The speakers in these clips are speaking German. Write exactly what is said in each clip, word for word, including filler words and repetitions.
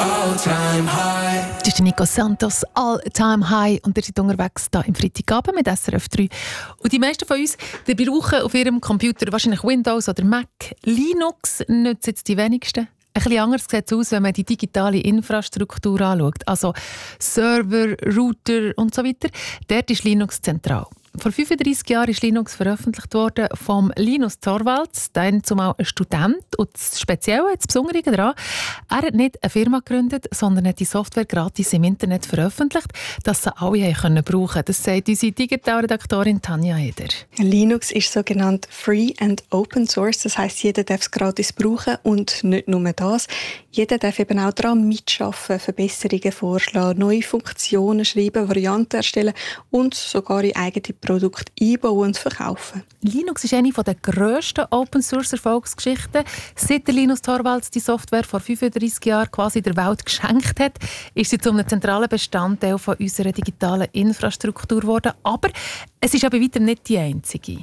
All Time High. Das ist Nico Santos, All Time High. Und ihr seid unterwegs hier im Freitagabend mit S R F drei. Und die meisten von uns die brauchen auf ihrem Computer wahrscheinlich Windows oder Mac. Linux nützen jetzt die wenigsten. Ein bisschen anders sieht es aus, wenn man die digitale Infrastruktur anschaut. Also Server, Router und so weiter. Dort ist Linux zentral. Vor fünfunddreissig Jahren ist Linux veröffentlicht worden vom Linus Torvalds, dann zumal ein Student. Und das Spezielle, das Besondere daran, er hat nicht eine Firma gegründet, sondern hat die Software gratis im Internet veröffentlicht, dass sie alle können brauchen. Das sagt unsere Digitalredaktorin Tanja Eder. Linux ist sogenannt Free and Open Source, das heisst, jeder darf es gratis brauchen und nicht nur das. Jeder darf eben auch daran mitschaffen, Verbesserungen vorschlagen, neue Funktionen schreiben, Varianten erstellen und sogar in eigene Produkte einbauen und verkaufen. Linux ist eine der grössten Open-Source-Erfolgsgeschichten. Seit der Linus Torvalds die Software vor fünfunddreissig Jahren quasi der Welt geschenkt hat, ist sie zu einem zentralen Bestandteil von unserer digitalen Infrastruktur geworden. Aber es ist aber bei weitem nicht die einzige.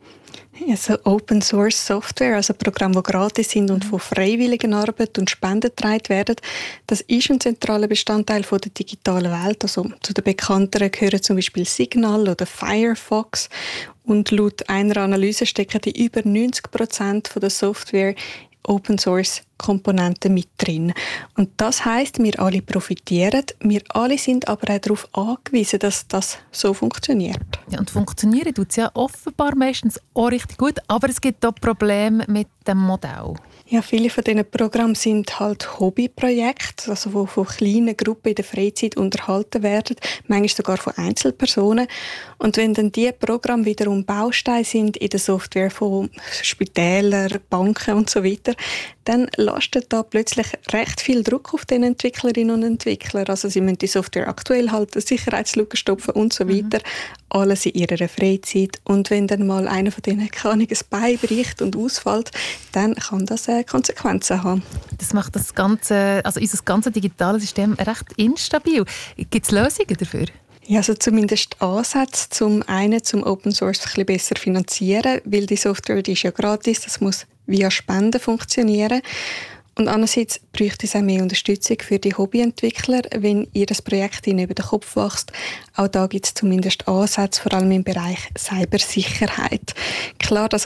Also Open Source Software, also Programme, die gratis sind und von freiwilligen Arbeit und Spenden getragen werden, das ist ein zentraler Bestandteil von der digitalen Welt. Also zu den bekannteren gehören zum Beispiel Signal oder Firefox. Und laut einer Analyse stecken die über neunzig Prozent von der Software Open Source Komponenten mit drin. Und das heisst, wir alle profitieren, wir alle sind aber auch darauf angewiesen, dass das so funktioniert. Ja, und funktionieren tut es ja offenbar meistens auch richtig gut, aber es gibt auch Probleme mit dem Modell. Ja, viele von diesen Programmen sind halt Hobbyprojekte, also die von kleinen Gruppen in der Freizeit unterhalten werden, manchmal sogar von Einzelpersonen. Und wenn dann diese Programme wiederum Bausteine sind in der Software von Spitälern, Banken und so weiter, dann lastet da plötzlich recht viel Druck auf den Entwicklerinnen und Entwicklern. Also sie müssen die Software aktuell halten, Sicherheitslücken stopfen und so weiter. Mhm. Alles in ihrer Freizeit. Und wenn dann mal einer von denen keine ein Bein bricht und ausfällt, dann kann das äh, Konsequenzen haben. Das macht das ganze, also unser ganzes digitales System recht instabil. Gibt es Lösungen dafür? Ja, also zumindest Ansätze, zum einen zum Open Source ein bisschen besser finanzieren, weil die Software die ist ja gratis, das muss via Spenden funktionieren. Und andererseits bräuchte es auch mehr Unterstützung für die Hobbyentwickler, wenn ihr das Projekt ihnen über den Kopf wächst. Auch da gibt es zumindest Ansätze, vor allem im Bereich Cybersicherheit. Klar, das